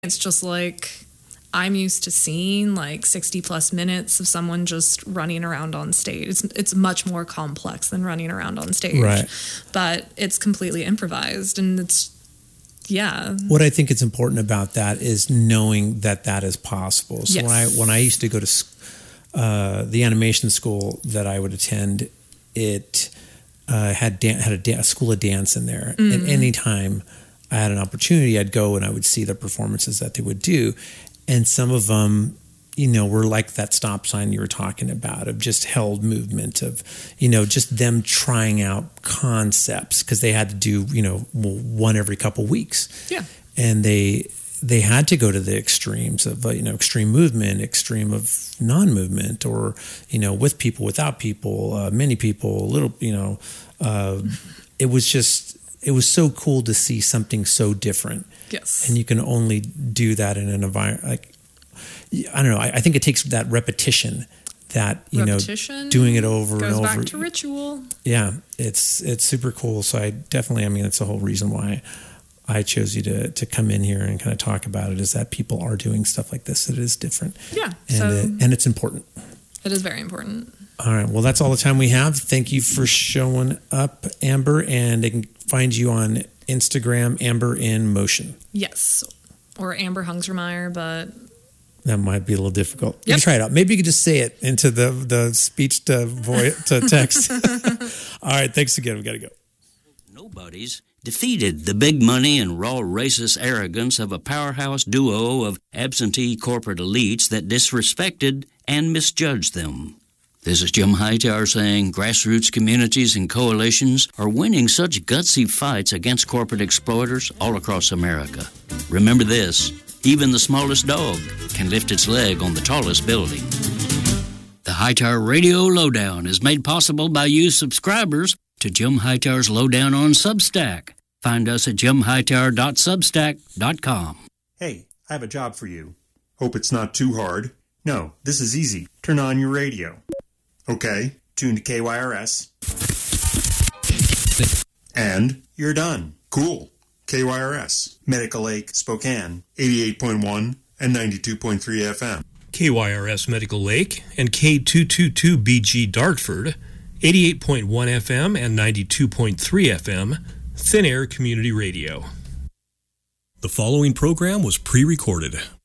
It's just like, I'm used to seeing like 60 plus minutes of someone just running around on stage. It's much more complex than running around on stage. Right. But it's completely improvised, and it's, yeah. What I think is important about that is knowing that that is possible. So Yes. when I used to go to the animation school that I would attend, it had a school of dance in there. Mm-hmm. And anytime I had an opportunity, I'd go and I would see the performances that they would do. And some of them, were like that stop sign you were talking about, of just held movement, of, just them trying out concepts, because they had to do, one every couple weeks. Yeah. And they had to go to the extremes of, extreme movement, extreme of non-movement, or, with people, without people, many people, little, it was so cool to see something so different. Yes. And you can only do that in an environment like, I don't know. I think it takes that repetition, that, doing it over and over. Goes back to ritual. Yeah. It's super cool. So it's the whole reason why I chose you to come in here and kind of talk about it, is that people are doing stuff like this. It is different. Yeah. And it's important. It is very important. All right. Well, that's all the time we have. Thank you for showing up, Amber. And they can find you on Instagram, Amber in Motion. Yes. Or Amber Hungsremeyer, but that might be a little difficult. Yep. You can try it out. Maybe you could just say it into the speech to voice to text. All right. Thanks again. We got to go. Nobody's defeated the big money and raw racist arrogance of a powerhouse duo of absentee corporate elites that disrespected and misjudged them. This is Jim Hightower saying grassroots communities and coalitions are winning such gutsy fights against corporate exploiters all across America. Remember this, even the smallest dog can lift its leg on the tallest building. The Hightower Radio Lowdown is made possible by you subscribers to Jim Hightower's Lowdown on Substack. Find us at jimhightower.substack.com. Hey, I have a job for you. Hope it's not too hard. No, this is easy. Turn on your radio. Okay, tune to KYRS. And you're done. Cool. KYRS, Medical Lake, Spokane, 88.1 and 92.3 FM. KYRS Medical Lake and K222BG Dartford, 88.1 FM and 92.3 FM, Thin Air Community Radio. The following program was pre-recorded.